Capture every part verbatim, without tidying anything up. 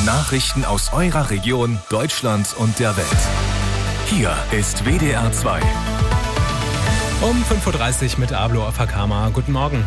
Nachrichten aus eurer Region, Deutschland und der Welt. Hier ist W D R zwei. Um fünf Uhr dreißig mit Ablo Afakama. Guten Morgen.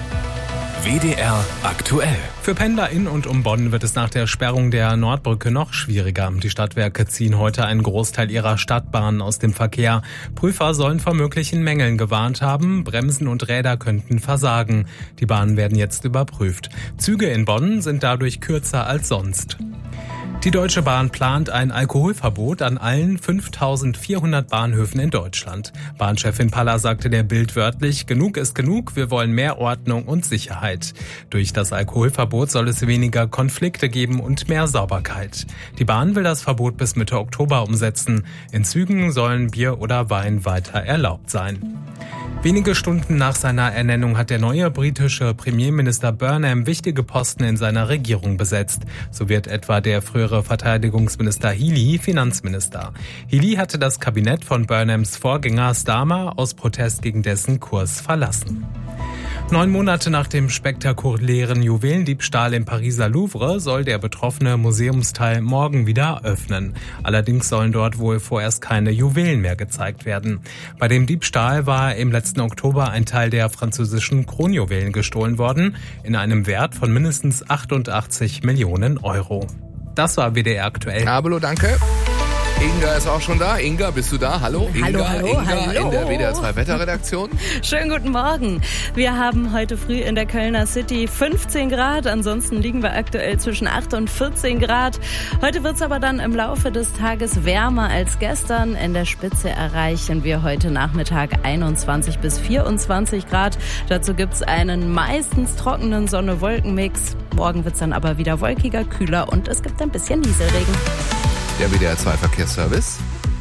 W D R aktuell. Für Pendler in und um Bonn wird es nach der Sperrung der Nordbrücke noch schwieriger. Die Stadtwerke ziehen heute einen Großteil ihrer Stadtbahnen aus dem Verkehr. Prüfer sollen vor möglichen Mängeln gewarnt haben. Bremsen und Räder könnten versagen. Die Bahnen werden jetzt überprüft. Züge in Bonn sind dadurch kürzer als sonst. Die Deutsche Bahn plant ein Alkoholverbot an allen fünftausendvierhundert Bahnhöfen in Deutschland. Bahnchefin Paller sagte der Bild wörtlich, genug ist genug, wir wollen mehr Ordnung und Sicherheit. Durch das Alkoholverbot soll es weniger Konflikte geben und mehr Sauberkeit. Die Bahn will das Verbot bis Mitte Oktober umsetzen. In Zügen sollen Bier oder Wein weiter erlaubt sein. Wenige Stunden nach seiner Ernennung hat der neue britische Premierminister Burnham wichtige Posten in seiner Regierung besetzt. So wird etwa der frühere Verteidigungsminister Healey Finanzminister. Healey hatte das Kabinett von Burnhams Vorgänger Starmer aus Protest gegen dessen Kurs verlassen. Neun Monate nach dem spektakulären Juwelendiebstahl im Pariser Louvre soll der betroffene Museumsteil morgen wieder öffnen. Allerdings sollen dort wohl vorerst keine Juwelen mehr gezeigt werden. Bei dem Diebstahl war im letzten Oktober ein Teil der französischen Kronjuwelen gestohlen worden, in einem Wert von mindestens achtundachtzig Millionen Euro. Das war W D R aktuell. Abelo, danke. Inga ist auch schon da. Inga, bist du da? Hallo, Inga. Hallo, hallo, Inga hallo. in der W D R zwei Wetterredaktion. Schönen guten Morgen. Wir haben heute früh in der Kölner City fünfzehn Grad. Ansonsten liegen wir aktuell zwischen acht und vierzehn Grad. Heute wird es aber dann im Laufe des Tages wärmer als gestern. In der Spitze erreichen wir heute Nachmittag einundzwanzig bis vierundzwanzig Grad. Dazu gibt es einen meistens trockenen Sonne-Wolken-Mix. Morgen wird es dann aber wieder wolkiger, kühler und es gibt ein bisschen Nieselregen. Der W D R zwei Verkehrsservice.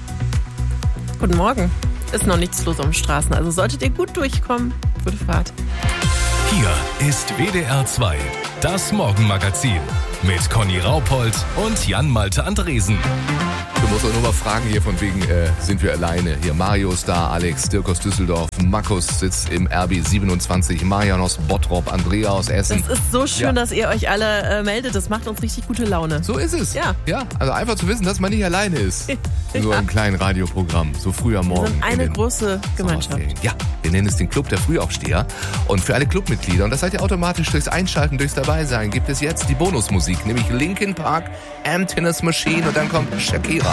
Guten Morgen. Ist noch nichts los auf den Straßen, also solltet ihr gut durchkommen. Gute Fahrt. Hier ist W D R zwei, das Morgenmagazin mit Conny Raupold und Jan-Malte Andresen. Du musst auch nur mal fragen hier von wegen, äh, sind wir alleine? Hier Mario ist da, Alex, Dirk aus Düsseldorf, Markus sitzt im R B siebenundzwanzig, Marian aus Bottrop, Andrea aus Essen. Es ist so schön, ja, dass ihr euch alle äh, meldet. Das macht uns richtig gute Laune. So ist es. Ja. Ja, also einfach zu wissen, dass man nicht alleine ist. In so einem kleinen Radioprogramm, so früh am Morgen. Wir sind eine große Gemeinschaft. Ja, wir nennen es den Club der Frühaufsteher. Und für alle Clubmitglieder, und das seid ihr automatisch durchs Einschalten, durchs Dabeisein, gibt es jetzt die Bonusmusik, nämlich Linkin Park, Emptiness Machine und dann kommt Shakira.